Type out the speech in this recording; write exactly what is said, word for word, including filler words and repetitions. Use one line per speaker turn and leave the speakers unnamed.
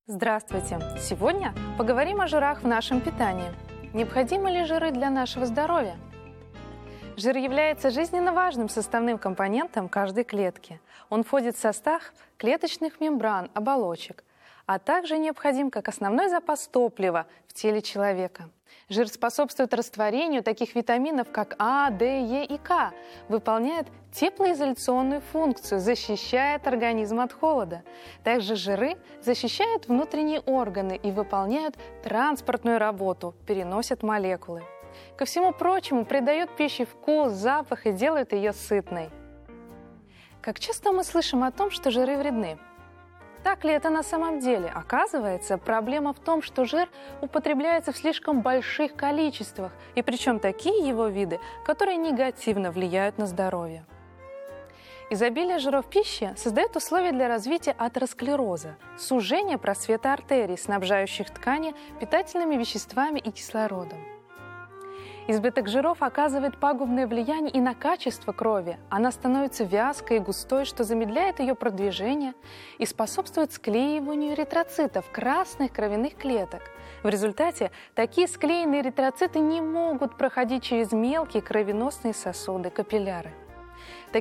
Здравствуйте! Сегодня поговорим о жирах в нашем питании. Необходимы ли жиры для нашего здоровья? Жир является жизненно важным составным компонентом каждой клетки. Он входит в состав клеточных мембран, оболочек, а также необходим как основной запас топлива в теле человека. Жир способствует растворению таких витаминов, как А, Д, Е и К, выполняет теплоизоляционную функцию, защищает организм от холода. Также жиры защищают внутренние органы и выполняют транспортную работу, переносят молекулы. Ко всему прочему, придают пище вкус, запах и делают ее сытной. Как часто мы слышим о том, что жиры вредны? Так ли это на самом деле? Оказывается, проблема в том, что жир употребляется в слишком больших количествах, и причем такие его виды, которые негативно влияют на здоровье. Изобилие жиров в пище создает условия для развития атеросклероза, сужения просвета артерий, снабжающих ткани питательными веществами и кислородом. Избыток жиров оказывает пагубное влияние и на качество крови. Она становится вязкой и густой, что замедляет ее продвижение и способствует склеиванию эритроцитов, красных кровяных клеток. В результате такие склеенные эритроциты не могут проходить через мелкие кровеносные сосуды, капилляры.